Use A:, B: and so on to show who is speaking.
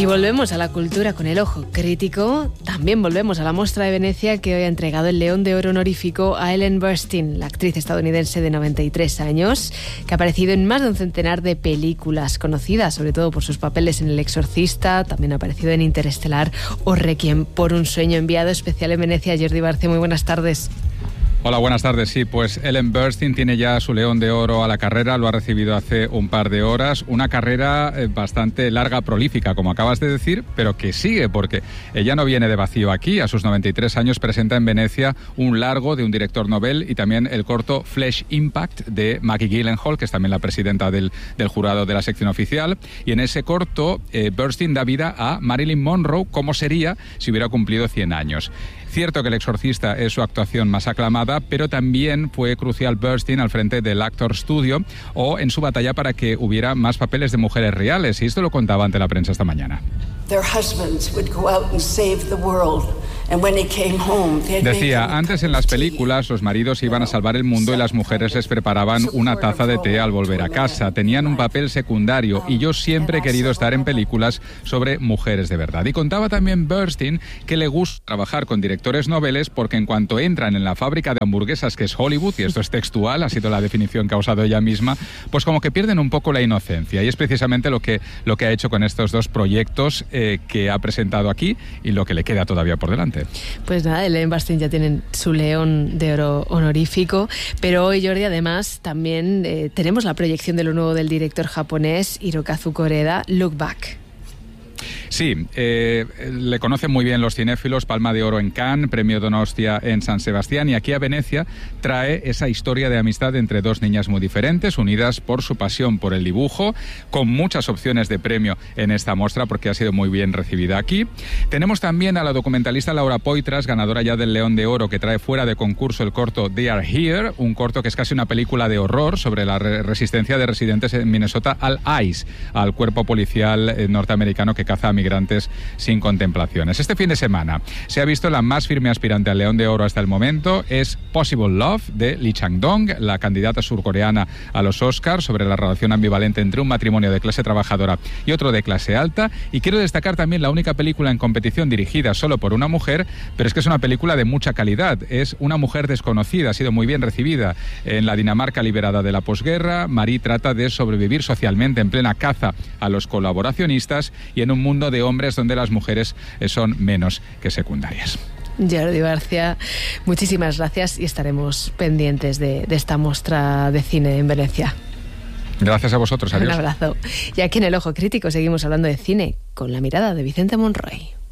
A: Y volvemos a la cultura con el ojo crítico. También volvemos a la Mostra de Venecia, que hoy ha entregado el León de Oro honorífico a Ellen Burstyn, la actriz estadounidense de 93 años, que ha aparecido en más de un centenar de películas conocidas, sobre todo por sus papeles en El Exorcista. También ha aparecido en Interestelar o Requiem por un sueño. Enviado especial en Venecia, Jordi Barcia, muy buenas tardes.
B: Hola, buenas tardes. Sí, pues Ellen Burstyn tiene ya su León de Oro a la carrera, lo ha recibido hace un par de horas. Una carrera bastante larga, prolífica, como acabas de decir, pero que sigue, porque ella no viene de vacío aquí. A sus 93 años presenta en Venecia un largo de un director novel y también el corto Flesh Impact de Maggie Gyllenhaal, que es también la presidenta del jurado de la sección oficial. Y en ese corto, Burstyn da vida a Marilyn Monroe, como sería si hubiera cumplido 100 años. Cierto que El Exorcista es su actuación más aclamada, pero también fue crucial Burstyn al frente del Actors Studio o en su batalla para que hubiera más papeles de mujeres reales, y esto lo contaba ante la prensa esta mañana. Decía, antes en las películas los maridos iban a salvar el mundo y las mujeres les preparaban una taza de té al volver a casa. Tenían un papel secundario y yo siempre he querido estar en películas sobre mujeres de verdad. Y contaba también Burstyn que le gusta trabajar con directores noveles porque en cuanto entran en la fábrica de hamburguesas que es Hollywood, y esto es textual, ha sido la definición que ha usado ella misma, pues como que pierden un poco la inocencia. Y es precisamente lo que ha hecho con estos dos proyectos que ha presentado aquí y lo que le queda todavía por delante.
A: Pues nada, Ellen Burstyn ya tienen su León de Oro honorífico, pero hoy, Jordi, además también tenemos la proyección de lo nuevo del director japonés Hirokazu Koreda, Look Back.
B: Sí, le conocen muy bien los cinéfilos, Palma de Oro en Cannes, Premio Donostia en San Sebastián, y aquí a Venecia trae esa historia de amistad entre dos niñas muy diferentes, unidas por su pasión por el dibujo, con muchas opciones de premio en esta muestra porque ha sido muy bien recibida aquí. Tenemos también a la documentalista Laura Poitras, ganadora ya del León de Oro, que trae fuera de concurso el corto They Are Here, un corto que es casi una película de horror sobre la resistencia de residentes en Minnesota al ICE, al cuerpo policial norteamericano que caza a migrantes sin contemplaciones. Este fin de semana se ha visto la más firme aspirante al León de Oro hasta el momento, es Possible Love de Lee Chang-dong, la candidata surcoreana a los Oscars, sobre la relación ambivalente entre un matrimonio de clase trabajadora y otro de clase alta. Y quiero destacar también la única película en competición dirigida solo por una mujer, pero es que es una película de mucha calidad. Es Una mujer desconocida, ha sido muy bien recibida en la Dinamarca liberada de la posguerra. Marie trata de sobrevivir socialmente en plena caza a los colaboracionistas y en un mundo de hombres donde las mujeres son menos que secundarias.
A: Jordi Barcia, muchísimas gracias y estaremos pendientes de esta muestra de cine en Venecia.
B: Gracias a vosotros, adiós.
A: Un abrazo. Y aquí en El Ojo Crítico seguimos hablando de cine con la mirada de Vicente Monroy.